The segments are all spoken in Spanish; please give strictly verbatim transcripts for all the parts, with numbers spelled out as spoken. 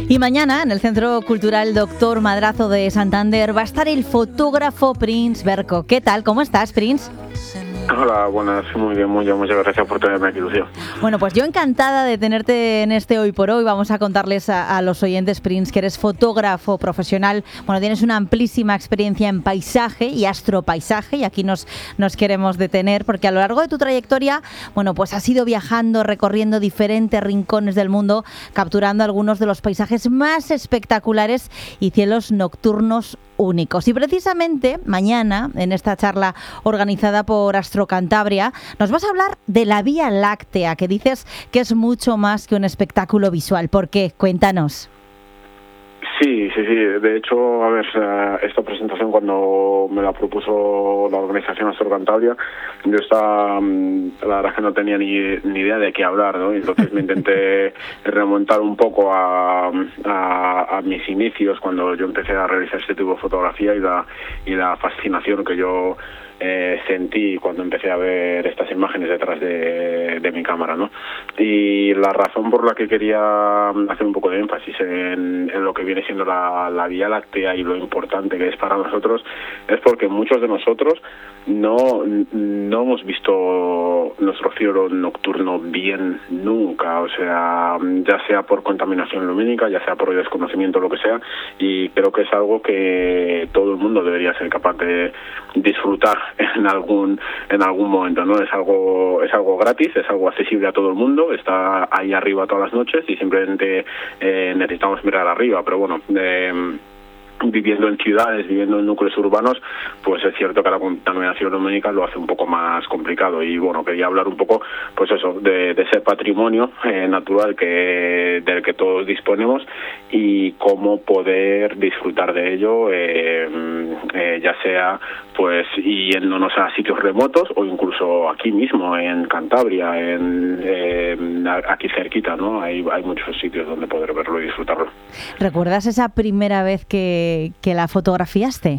Y mañana en el Centro Cultural Doctor Madrazo de Santander va a estar el fotógrafo Prince Berco. ¿Qué tal? ¿Cómo estás, Prince? Hola, buenas, muy bien, muy bien, muchas gracias por tenerme aquí, Lucía. Bueno, pues yo encantada de tenerte en este Hoy por Hoy. Vamos a contarles a, a los oyentes, Prince, que eres fotógrafo profesional. Bueno, tienes una amplísima experiencia en paisaje y astropaisaje, y aquí nos, nos queremos detener, porque a lo largo de tu trayectoria, bueno, pues has ido viajando, recorriendo diferentes rincones del mundo, capturando algunos de los paisajes más espectaculares y cielos nocturnos únicos. Y precisamente mañana, en esta charla organizada por Astrocantabria, nos vas a hablar de la Vía Láctea, que dices que es mucho más que un espectáculo visual. ¿Por qué? Cuéntanos. Sí, sí, sí. De hecho, a ver, esta presentación cuando me la propuso la organización Astrocantabria, yo estaba, la verdad es que no tenía ni, ni idea de qué hablar, ¿no? Entonces me intenté remontar un poco a, a, a mis inicios cuando yo empecé a realizar este tipo de fotografía y la, y la fascinación que yo Eh, sentí cuando empecé a ver estas imágenes detrás de, de mi cámara, ¿no? Y la razón por la que quería hacer un poco de énfasis en, en lo que viene siendo la, la Vía Láctea y lo importante que es para nosotros es porque muchos de nosotros no, no hemos visto nuestro cielo nocturno bien nunca, o sea, ya sea por contaminación lumínica, ya sea por desconocimiento, lo que sea, y creo que es algo que todo el mundo debería ser capaz de disfrutar en algún en algún momento, ¿no? Es algo es algo gratis, es algo accesible a todo el mundo, está ahí arriba todas las noches y simplemente eh, necesitamos mirar arriba, pero bueno, eh, viviendo en ciudades, viviendo en núcleos urbanos, pues es cierto que la contaminación lumínica lo hace un poco más complicado. Y bueno, quería hablar un poco, pues eso, de, de ese patrimonio eh, natural que del que todos disponemos y cómo poder disfrutar de ello, eh, eh, ya sea pues yéndonos a sitios remotos o incluso aquí mismo en Cantabria, en eh, aquí cerquita, ¿no? Hay, hay muchos sitios donde poder verlo y disfrutarlo. ¿Recuerdas esa primera vez que, que la fotografiaste?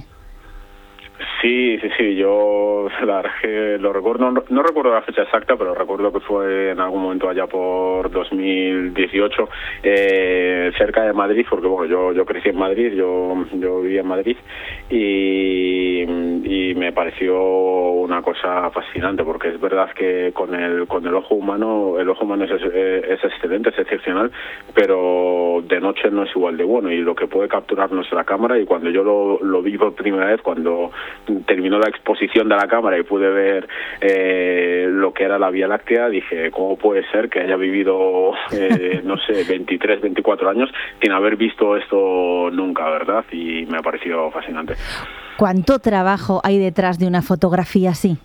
Sí, sí, sí, yo la verdad es que lo recuerdo, no, no recuerdo la fecha exacta, pero recuerdo que fue en algún momento allá por dos mil dieciocho, eh, cerca de Madrid, porque bueno, yo yo crecí en Madrid, yo yo vivía en Madrid y, y me pareció una cosa fascinante, porque es verdad que con el con el ojo humano, el ojo humano es, es excelente, es excepcional, pero de noche no es igual de bueno, y lo que puede capturar nuestra cámara, y cuando yo lo, lo vi por primera vez, cuando terminó la exposición de la cámara y pude ver eh, lo que era la Vía Láctea, dije, ¿cómo puede ser que haya vivido, eh, no sé, veintitrés, veinticuatro años sin haber visto esto nunca, ¿verdad? Y me ha parecido fascinante. ¿Cuánto trabajo hay detrás de una fotografía así?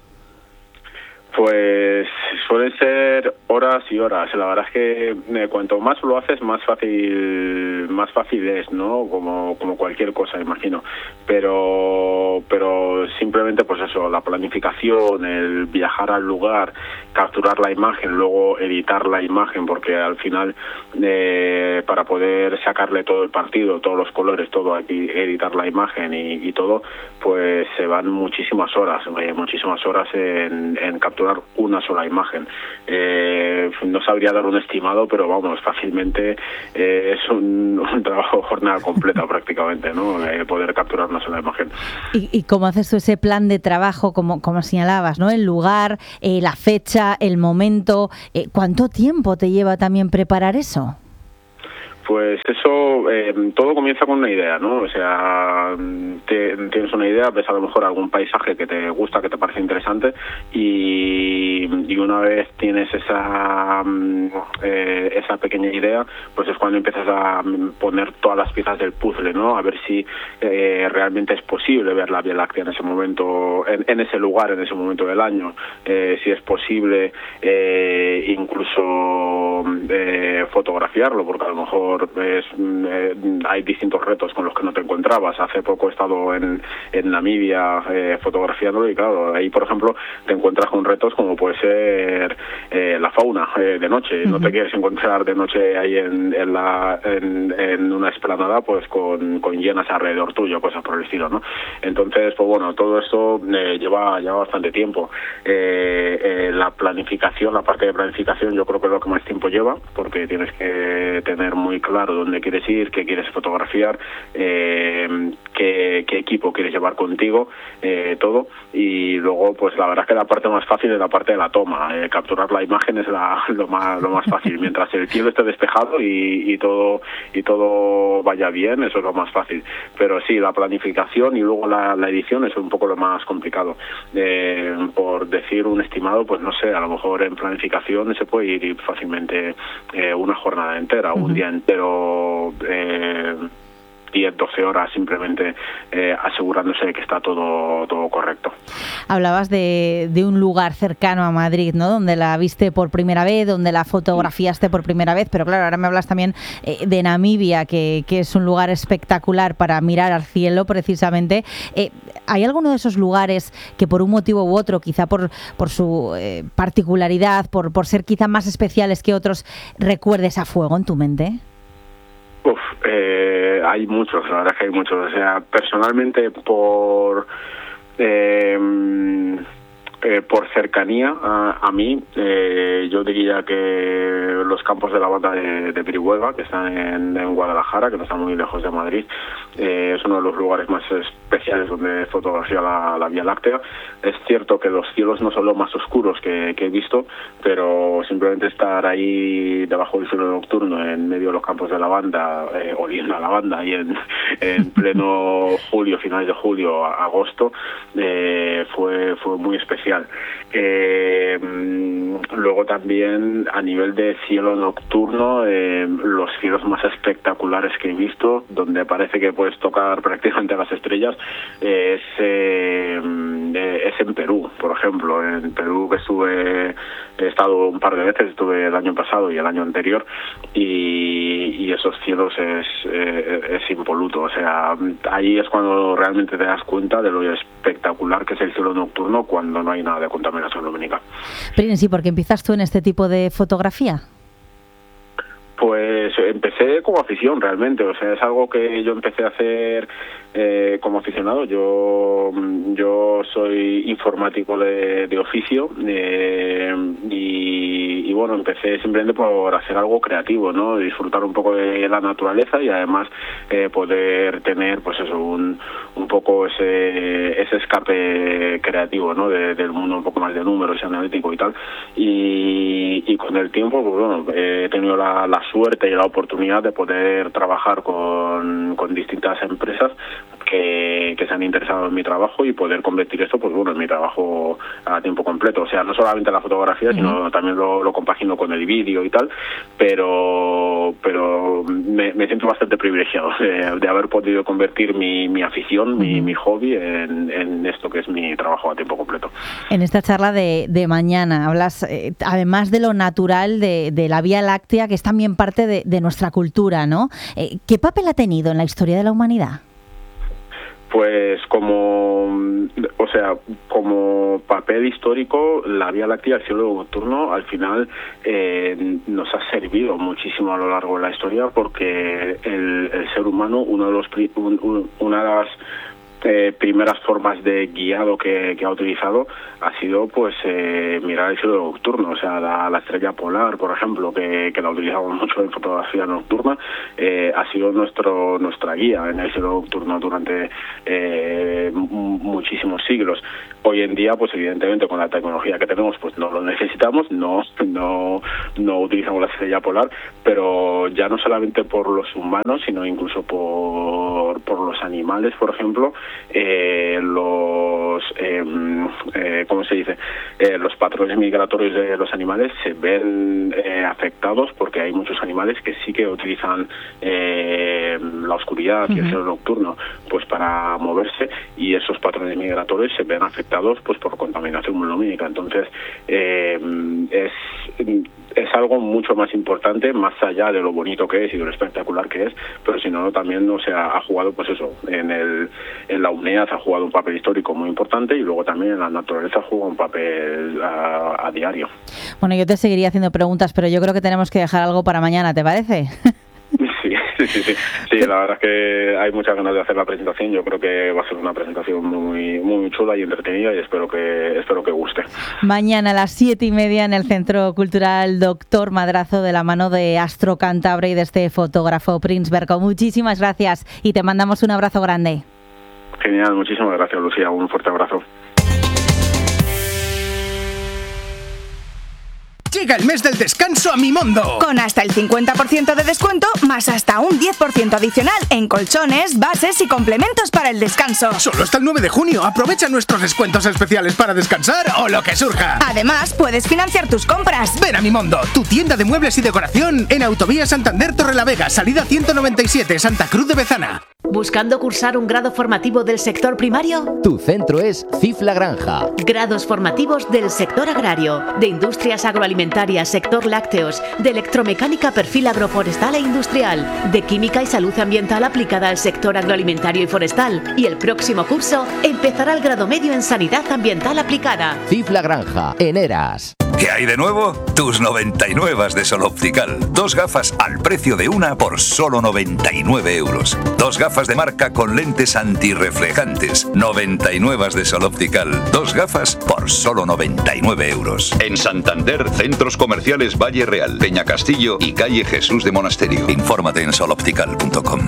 Pues suelen ser horas y horas. La verdad es que eh, cuanto más lo haces, más fácil más fácil es, ¿no? Como como cualquier cosa, imagino. Pero pero simplemente pues eso, la planificación, el viajar al lugar, capturar la imagen, luego editar la imagen, porque al final eh, para poder sacarle todo el partido, todos los colores, todo aquí, editar la imagen y, y todo, pues se van muchísimas horas, eh, muchísimas horas en, en capturar una sola imagen. Eh, no sabría dar un estimado, pero vamos, fácilmente eh, es un, un trabajo jornada completa prácticamente, ¿no? Eh, poder capturar una sola imagen. ¿Y, y cómo haces tú ese plan de trabajo, como, como señalabas, ¿no? El lugar, eh, la fecha, el momento. Eh, ¿Cuánto tiempo te lleva también preparar eso? Pues eso, eh, todo comienza con una idea, ¿no? O sea, te, tienes una idea, ves a lo mejor algún paisaje que te gusta, que te parece interesante, y, y una vez tienes esa eh, esa pequeña idea, pues es cuando empiezas a poner todas las piezas del puzzle, ¿no? A ver si eh, realmente es posible ver la Vía Láctea en ese momento, en, en ese lugar, en ese momento del año, eh, si es posible eh, incluso eh, fotografiarlo, porque a lo mejor Es, eh, hay distintos retos con los que no te encontrabas. Hace poco he estado en, en Namibia eh, fotografiándolo y claro, ahí por ejemplo te encuentras con retos como puede ser eh, la fauna eh, de noche. Uh-huh. No te quieres encontrar de noche ahí en, en, la, en, en una explanada pues con, con hienas alrededor tuyo, cosas por el estilo, ¿no? Entonces, pues bueno, todo esto eh, lleva, lleva bastante tiempo. Eh, eh, la planificación, la parte de planificación yo creo que es lo que más tiempo lleva, porque tienes que tener muy claro dónde quieres ir, qué quieres fotografiar, eh, qué, qué equipo quieres llevar contigo, eh, todo. Y luego, pues la verdad es que la parte más fácil es la parte de la toma. Eh, capturar la imagen es la, lo más lo más fácil. Mientras el cielo esté despejado y, y todo y todo vaya bien, eso es lo más fácil. Pero sí, la planificación y luego la, la edición es un poco lo más complicado. Eh, por decir un estimado, pues no sé, a lo mejor en planificación se puede ir fácilmente eh, una jornada entera, uh-huh. un día entero, eh, diez, doce horas simplemente eh, asegurándose de que está todo todo correcto. Hablabas de, de un lugar cercano a Madrid, ¿no? Donde la viste por primera vez, donde la fotografiaste por primera vez, pero claro, ahora me hablas también eh, de Namibia, que, que es un lugar espectacular para mirar al cielo precisamente. Eh, ¿Hay alguno de esos lugares que por un motivo u otro, quizá por, por su eh, particularidad, por, por ser quizá más especiales que otros, recuerdes a fuego en tu mente? Uf, eh, hay muchos, la verdad es que hay muchos. O sea, personalmente por eh, eh, por cercanía a, a mí, eh, yo diría que los campos de la banda de, de Brihuega, que están en, en Guadalajara, que no están muy lejos de Madrid, eh, es uno de los lugares más especiales donde fotografía la, la Vía Láctea. Es cierto que los cielos no son los más oscuros que, que he visto, pero simplemente estar ahí debajo del cielo nocturno, en medio de los campos de lavanda, eh, oliendo a lavanda, y en, en pleno julio, finales de julio, a, agosto, eh, fue fue muy especial. Eh, luego también a nivel de cielo nocturno, eh, los cielos más espectaculares que he visto, donde parece que puedes tocar prácticamente las estrellas, eh, es, eh, es en Perú, por ejemplo. En Perú, que estuve, he estado un par de veces, estuve el año pasado y el año anterior, y, y esos cielos es, eh, es impoluto. O sea, ahí es cuando realmente te das cuenta de lo espectacular que es el cielo nocturno cuando no hay nada de contaminación lumínica. Pero sí, ¿por qué empiezas tú en este tipo de fotografía? Pues empecé como afición realmente, o sea, es algo que yo empecé a hacer eh, como aficionado. Yo yo soy informático de, de oficio, eh, y, y bueno, empecé simplemente por hacer algo creativo, ¿no? Disfrutar un poco de la naturaleza y además eh, poder tener, pues eso, un, un poco ese ese escape creativo, ¿no? De, del mundo un poco más de números y analítico y tal. Y, y con el tiempo, pues bueno, he tenido la, la suerte y la oportunidad de poder trabajar con, con distintas empresas que, que se han interesado en mi trabajo y poder convertir esto, pues bueno, en mi trabajo a tiempo completo. O sea, no solamente la fotografía, uh-huh. sino también lo, lo compagino con el vídeo y tal, pero pero me, me siento bastante privilegiado de, de haber podido convertir mi, mi afición, uh-huh. mi, mi hobby en, en esto que es mi trabajo a tiempo completo. En esta charla de, de mañana hablas, eh, además de lo natural de, de la Vía Láctea, que es también parte de, de nuestra cultura, ¿no? Eh, ¿Qué papel ha tenido en la historia de la humanidad? Pues como, o sea, como papel histórico, la Vía Láctea, el cielo nocturno, al final eh, nos ha servido muchísimo a lo largo de la historia, porque el, el ser humano, uno de los un, un, una de las Eh, primeras formas de guiado que, que ha utilizado ha sido pues eh, mirar el cielo nocturno. O sea, la, la estrella polar, por ejemplo, que, que la utilizamos mucho en fotografía nocturna, eh, ha sido nuestro nuestra guía en el cielo nocturno durante eh, m- muchísimos siglos. Hoy en día, pues evidentemente con la tecnología que tenemos, pues no lo necesitamos, no no no utilizamos la estrella polar, pero ya no solamente por los humanos, sino incluso por por los animales, por ejemplo. Eh, los eh, eh, ¿cómo se dice? Eh, los patrones migratorios de los animales se ven eh, afectados, porque hay muchos animales que sí que utilizan eh, la oscuridad uh-huh. y el cielo nocturno pues para moverse, y esos patrones migratorios se ven afectados pues por contaminación lumínica. Entonces eh, es es algo mucho más importante, más allá de lo bonito que es y de lo espectacular que es, pero si no, también, o sea, ha jugado, pues eso, en el en la UNEAD ha jugado un papel histórico muy importante, y luego también en la naturaleza juega un papel a, a diario. Bueno, yo te seguiría haciendo preguntas, pero yo creo que tenemos que dejar algo para mañana, ¿te parece? Sí, Sí, sí, sí. Sí, la verdad es que hay muchas ganas de hacer la presentación. Yo creo que va a ser una presentación muy, muy chula y entretenida y espero que, espero que guste. Mañana a las siete y media en el Centro Cultural Doctor Madrazo, de la mano de Astro Cantabria y de este fotógrafo Prince Berco. Muchísimas gracias y te mandamos un abrazo grande. Genial, muchísimas gracias, Lucía. Un fuerte abrazo. Llega el mes del descanso a Mimondo. Con hasta el cincuenta por ciento de descuento, más hasta un diez por ciento adicional en colchones, bases y complementos para el descanso. Solo hasta el nueve de junio. Aprovecha nuestros descuentos especiales para descansar o lo que surja. Además, puedes financiar tus compras. Ven a Mimondo, tu tienda de muebles y decoración en Autovía Santander Torrelavega, salida ciento noventa y siete, Santa Cruz de Bezana. ¿Buscando cursar un grado formativo del sector primario? Tu centro es C I F La Granja. Grados formativos del sector agrario, de industrias agroalimentarias, sector lácteos, de electromecánica, perfil agroforestal e industrial, de química y salud ambiental aplicada al sector agroalimentario y forestal. Y el próximo curso empezará el grado medio en sanidad ambiental aplicada. C I F La Granja, en Eras. ¿Qué hay de nuevo? Tus noventa y nueve de Sol Optical. Dos gafas al precio de una por solo noventa y nueve euros. Dos gafas de marca con lentes antirreflejantes. noventa y nueve de Sol Optical. Dos gafas por solo noventa y nueve euros. En Santander, centros comerciales Valle Real, Peña Castillo y calle Jesús de Monasterio. Infórmate en sol optical punto com.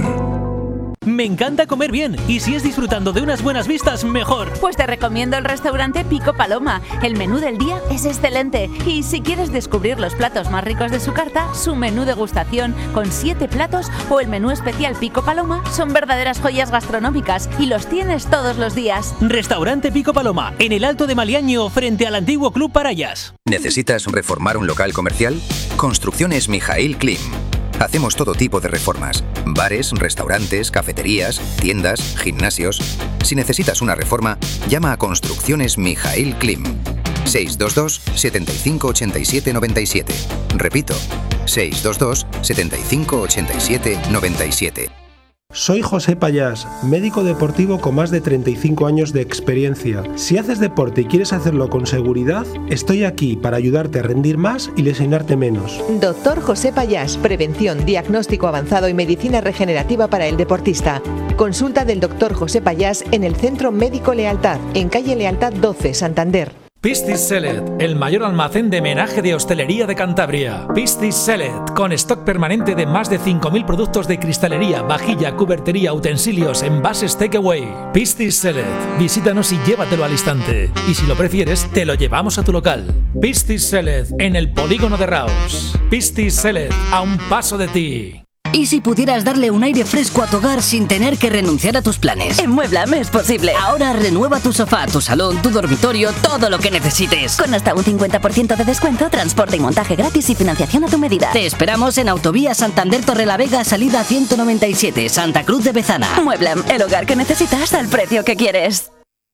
Me encanta comer bien y si es disfrutando de unas buenas vistas, mejor. Pues te recomiendo el restaurante Pico Paloma. El menú del día es excelente y si quieres descubrir los platos más ricos de su carta, su menú degustación con siete platos o el menú especial Pico Paloma son verdaderas joyas gastronómicas y los tienes todos los días. Restaurante Pico Paloma, en el Alto de Maliaño, frente al antiguo Club Parayas. ¿Necesitas reformar un local comercial? Construcciones Mijail Klim. Hacemos todo tipo de reformas: bares, restaurantes, cafeterías, tiendas, gimnasios. Si necesitas una reforma, llama a Construcciones Mijail Klim. seis dos dos, siete cinco ocho siete nueve siete. Repito, seis dos dos, siete cinco ocho siete nueve siete. Soy José Payás, médico deportivo con más de treinta y cinco años de experiencia. Si haces deporte y quieres hacerlo con seguridad, estoy aquí para ayudarte a rendir más y lesionarte menos. Doctor José Payás, prevención, diagnóstico avanzado y medicina regenerativa para el deportista. Consulta del doctor José Payás en el Centro Médico Lealtad, en calle Lealtad doce, Santander. Pistis Celet, el mayor almacén de menaje de hostelería de Cantabria. Pistis Celet, con stock permanente de más de cinco mil productos de cristalería, vajilla, cubertería, utensilios, envases takeaway. Pistis Celet, visítanos y llévatelo al instante. Y si lo prefieres, te lo llevamos a tu local. Pistis Celet, en el polígono de Raus. Pistis Celet, a un paso de ti. ¿Y si pudieras darle un aire fresco a tu hogar sin tener que renunciar a tus planes? En Mueblame es posible. Ahora renueva tu sofá, tu salón, tu dormitorio, todo lo que necesites. Con hasta un cincuenta por ciento de descuento, transporte y montaje gratis y financiación a tu medida. Te esperamos en Autovía Santander Torrelavega, salida ciento noventa y siete, Santa Cruz de Bezana. Mueblame, el hogar que necesitas al precio que quieres.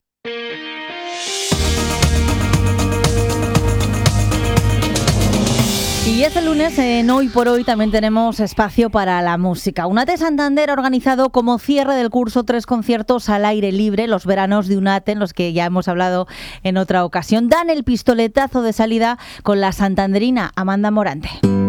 Y este lunes, en Hoy por Hoy, también tenemos espacio para la música. UNATE Santander ha organizado como cierre del curso tres conciertos al aire libre, los veranos de UNATE, en los que ya hemos hablado en otra ocasión. Dan el pistoletazo de salida con la santanderina Amanda Morante.